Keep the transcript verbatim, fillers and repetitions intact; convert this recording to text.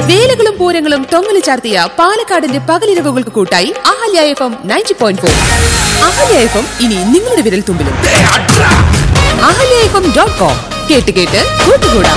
വേലകളും പൂരങ്ങളും തൊങ്ങല് ചാർത്തിയ പാലക്കാടിന്റെ പകലിരവുകൾക്ക് കൂട്ടായി Ahalya F M ninety point four. Ahalya F M ഇനി നിങ്ങളുടെ വിരൽ തുമ്പിലും. Ahalya F M dot com കേട്ട് കേട്ട് കൂട്ടുകൂടാം.